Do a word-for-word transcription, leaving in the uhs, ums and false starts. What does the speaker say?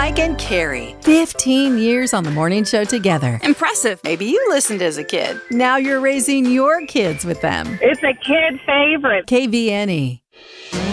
Mike and Carrie. fifteen years on the morning show together. Impressive. Maybe you listened as a kid. Now you're raising your kids with them. It's a kid favorite. K V N E.